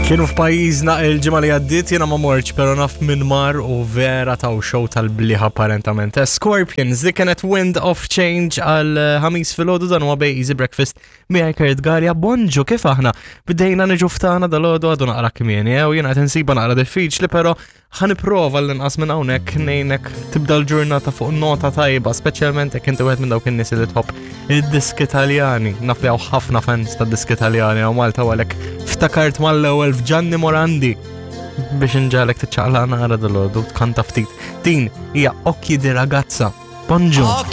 Kienu f'pajjiżna il-ġimgħa li għaddiet jiena ma mortx però naf minn mar u vera taw show tal-bliħ apparentament. Scorpions dik kienet Wind of Change għal ħamis filgħodu dan huwa bej Easy Breakfast miegħi Kurt Garja. Bonġu kif aħna bdejna niġu ftana dal-għodu għadu naqra kmieni u jiena qed insiba naqra diffiċli però ħaniprova l-inqas minn hawnhekk ngħinek tibda l-ġurnata fuq nota tajba, speċjalment jekk inti wieħed minn dawk in-nies li tħobb id-diski Taljani. Naf li hawn ħafna fans tad-diski Taljani u Malta għalhekk ftakart mal-ewwel f'Gianni Morandi biex inġalek tiċċaqla nara dal-għodu tkanta ftit. Din hija Occhi di Ragazza. Bonġu.